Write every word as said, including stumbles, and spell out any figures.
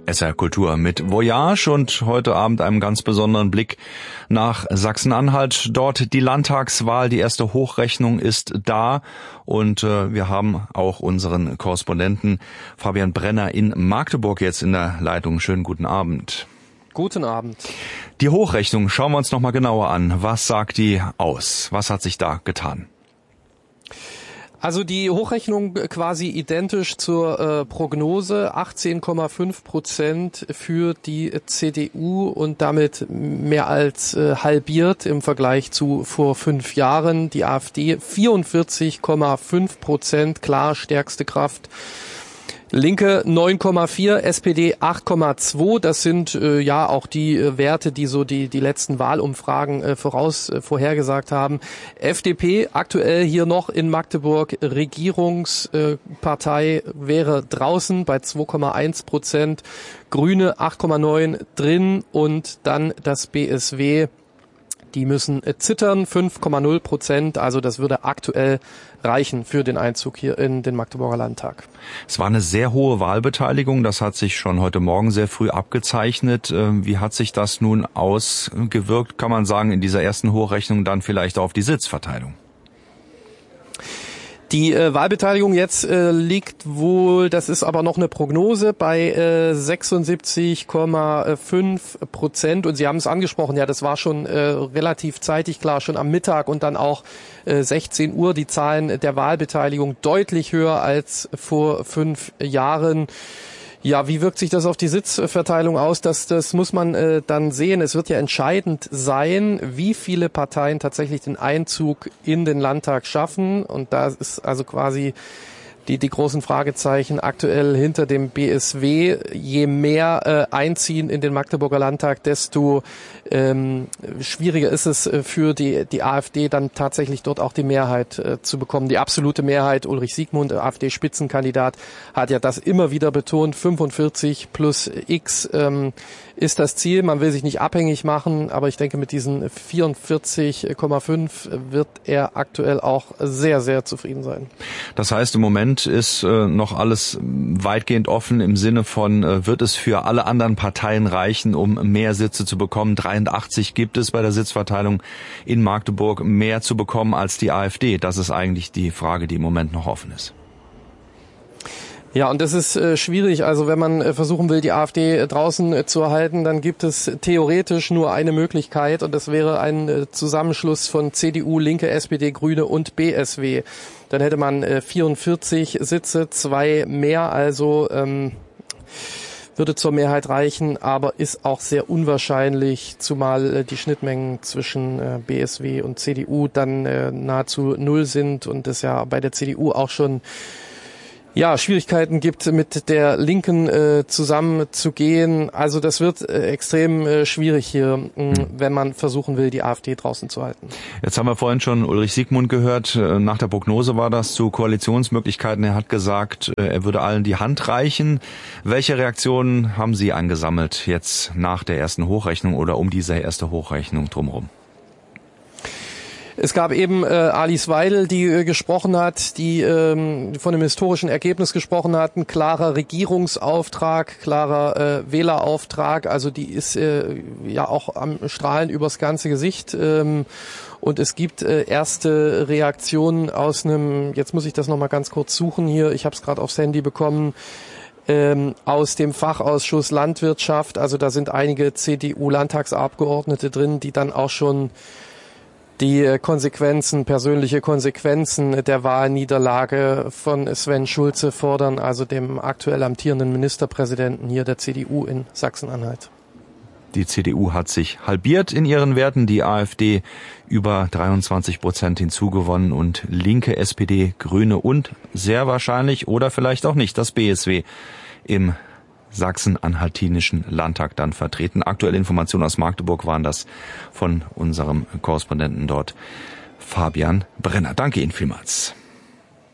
S R Kultur mit Voyage und heute Abend einem ganz besonderen Blick nach Sachsen-Anhalt. Dort die Landtagswahl, die erste Hochrechnung ist da und äh, wir haben auch unseren Korrespondenten Fabian Brenner in Magdeburg jetzt in der Leitung. Schönen guten Abend. Guten Abend. Die Hochrechnung schauen wir uns nochmal genauer an. Was sagt die aus? Was hat sich da getan? Also die Hochrechnung quasi identisch zur äh, Prognose, achtzehn Komma fünf Prozent für die C D U und damit mehr als äh, halbiert im Vergleich zu vor fünf Jahren. Die AfD vierundvierzig Komma fünf Prozent, klar stärkste Kraft. Linke neun Komma vier, S P D acht Komma zwei. Das sind äh, ja auch die äh, Werte, die so die die letzten Wahlumfragen äh, voraus äh, vorhergesagt haben. F D P aktuell hier noch in Magdeburg Regierungspartei, äh, wäre draußen bei zwei Komma eins Prozent. Grüne acht Komma neun drin und dann das B S W. Die müssen äh, zittern, fünf Komma null Prozent. Also das würde aktuell reichen für den Einzug hier in den Magdeburger Landtag. Es war eine sehr hohe Wahlbeteiligung. Das hat sich schon heute Morgen sehr früh abgezeichnet. Wie hat sich das nun ausgewirkt, kann man sagen, in dieser ersten Hochrechnung dann vielleicht auf die Sitzverteilung? Die äh, Wahlbeteiligung jetzt äh, liegt wohl, das ist aber noch eine Prognose, bei äh, sechsundsiebzig Komma fünf Prozent. Und Sie haben es angesprochen, ja, das war schon äh, relativ zeitig, klar, schon am Mittag und dann auch äh, sechzehn Uhr die Zahlen der Wahlbeteiligung deutlich höher als vor fünf Jahren. Ja, wie wirkt sich das auf die Sitzverteilung aus? Das, das muss man äh, dann sehen. Es wird ja entscheidend sein, wie viele Parteien tatsächlich den Einzug in den Landtag schaffen. Und da ist also quasi die, die großen Fragezeichen aktuell hinter dem B S W. Je mehr äh, einziehen in den Magdeburger Landtag, desto ähm, schwieriger ist es äh, für die, die AfD dann tatsächlich dort auch die Mehrheit äh, zu bekommen. Die absolute Mehrheit, Ulrich Siegmund, AfD-Spitzenkandidat, hat ja das immer wieder betont. fünfundvierzig plus X ähm, ist das Ziel. Man will sich nicht abhängig machen, aber ich denke, mit diesen vierundvierzig Komma fünf wird er aktuell auch sehr, sehr zufrieden sein. Das heißt, im Moment ist äh, noch alles weitgehend offen im Sinne von, äh, wird es für alle anderen Parteien reichen, um mehr Sitze zu bekommen? dreiundachtzig gibt es bei der Sitzverteilung in Magdeburg, mehr zu bekommen als die AfD. Das ist eigentlich die Frage, die im Moment noch offen ist. Ja, und das ist äh, schwierig. Also wenn man äh, versuchen will, die AfD äh, draußen äh, zu erhalten, dann gibt es theoretisch nur eine Möglichkeit und das wäre ein äh, Zusammenschluss von C D U, Linke, S P D, Grüne und B S W. Dann hätte man äh, vierundvierzig Sitze, zwei mehr, also ähm, würde zur Mehrheit reichen, aber ist auch sehr unwahrscheinlich, zumal äh, die Schnittmengen zwischen äh, B S W und C D U dann äh, nahezu null sind und es ja bei der C D U auch schon ja, Schwierigkeiten gibt, mit der Linken äh, zusammenzugehen. Also das wird äh, extrem äh, schwierig hier, mh, wenn man versuchen will, die AfD draußen zu halten. Jetzt haben wir vorhin schon Ulrich Siegmund gehört. Nach der Prognose war das zu Koalitionsmöglichkeiten. Er hat gesagt, er würde allen die Hand reichen. Welche Reaktionen haben Sie angesammelt jetzt nach der ersten Hochrechnung oder um diese erste Hochrechnung drumherum? Es gab eben äh, Alice Weidel, die äh, gesprochen hat, die ähm, von einem historischen Ergebnis gesprochen hat, ein klarer Regierungsauftrag, klarer äh, Wählerauftrag, also die ist äh, ja auch am Strahlen übers ganze Gesicht. Ähm, und es gibt äh, erste Reaktionen aus einem, jetzt muss ich das nochmal ganz kurz suchen hier, ich habe es gerade aufs Handy bekommen, ähm, aus dem Fachausschuss Landwirtschaft, also da sind einige C D U-Landtagsabgeordnete drin, die dann auch schon die Konsequenzen, persönliche Konsequenzen der Wahlniederlage von Sven Schulze fordern, also dem aktuell amtierenden Ministerpräsidenten hier der C D U in Sachsen-Anhalt. Die C D U hat sich halbiert in ihren Werten, die AfD über dreiundzwanzig Prozent hinzugewonnen und Linke, S P D, Grüne und sehr wahrscheinlich oder vielleicht auch nicht das B S W im Sachsen-Anhaltinischen Landtag dann vertreten. Aktuelle Informationen aus Magdeburg waren das von unserem Korrespondenten dort, Fabian Brenner. Danke Ihnen vielmals.